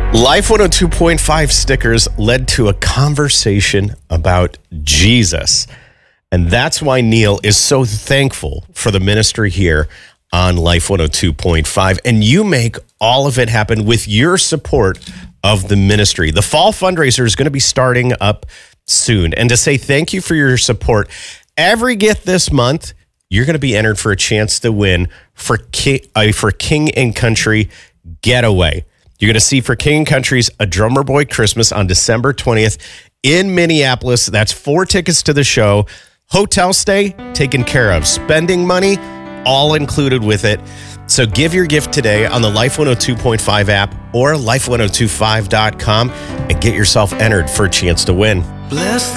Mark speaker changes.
Speaker 1: Life 102.5 stickers led to a conversation about Jesus. And that's why Neil is so thankful for the ministry here on Life 102.5. And you make all of it happen with your support of the ministry. The fall fundraiser is going to be starting up soon. And to say thank you for your support, every gift this month, you're going to be entered for a chance to win for King and Country Getaway. You're going to see for King & Country's A Drummer Boy Christmas on December 20th in Minneapolis. That's 4 tickets to the show. Hotel stay taken care of. Spending money, all included with it. So give your gift today on the Life 102.5 app or life1025.com and get yourself entered for a chance to win.
Speaker 2: Bless